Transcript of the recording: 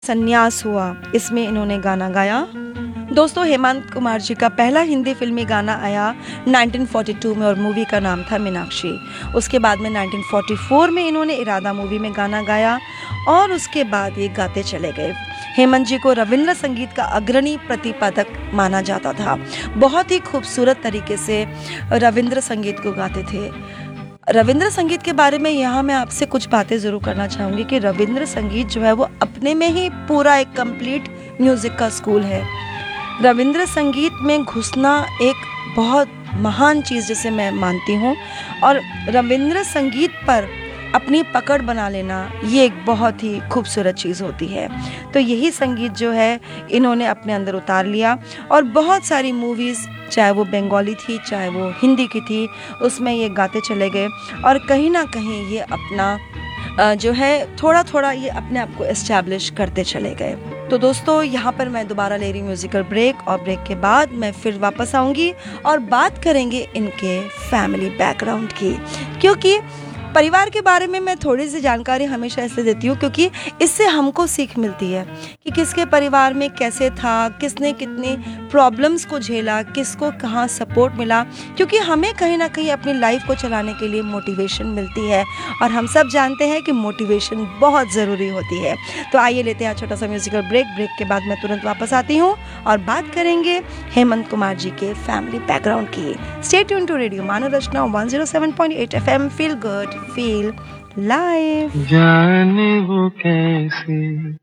संन्यास हुआ, इसमें इन्होंने गाना गाया। दोस्तों, हेमंत कुमार जी का पहला हिंदी फिल्मी गाना आया 1942 में और मूवी का नाम था मीनाक्षी। उसके बाद में 1944 में इन्होंने इरादा मूवी में गाना गाया और उसके बाद ये गाते चले गए। हेमंत जी को रविंद्र संगीत का अग्रणी प्रतिपादक माना जाता था। बहुत ही खूबसूरत तरीके से रविंद्र संगीत को गाते थे। रविंद्र संगीत के बारे में यहाँ मैं आपसे कुछ बातें ज़रूर करना चाहूँगी कि रविंद्र संगीत जो है वो अपने में ही पूरा एक कंप्लीट म्यूज़िक का स्कूल है। रविंद्र संगीत में घुसना एक बहुत महान चीज़ जिसे मैं मानती हूँ और रविंद्र संगीत पर अपनी पकड़ बना लेना ये एक बहुत ही खूबसूरत चीज़ होती है। तो यही संगीत जो है इन्होंने अपने अंदर उतार लिया और बहुत सारी मूवीज़, चाहे वो बंगाली थी चाहे वो हिंदी की थी, उसमें ये गाते चले गए और कहीं ना कहीं ये अपना जो है थोड़ा थोड़ा ये अपने आप को एस्टैब्लिश करते चले गए। तो दोस्तों, यहाँ पर मैं दोबारा ले रही म्यूजिकल ब्रेक और ब्रेक के बाद मैं फिर वापस आऊँगी और बात करेंगे इनके फैमिली बैकग्राउंड की, क्योंकि परिवार के बारे में मैं थोड़ी सी जानकारी हमेशा इसलिए देती हूँ क्योंकि इससे हमको सीख मिलती है कि किसके परिवार में कैसे था, किसने कितनी प्रॉब्लम्स को झेला, किसको कहाँ सपोर्ट मिला, क्योंकि हमें कहीं ना कहीं अपनी लाइफ को चलाने के लिए मोटिवेशन मिलती है और हम सब जानते हैं कि मोटिवेशन बहुत ज़रूरी होती है। तो आइए लेते हैं छोटा सा म्यूजिकल ब्रेक। ब्रेक के बाद मैं तुरंत वापस आती हूँ और बात करेंगे हेमंत कुमार जी के फैमिली बैकग्राउंड की। Stay tune to radio Manav Rachna 107.8 FM। Feel good, feel live. जाने वो कैसे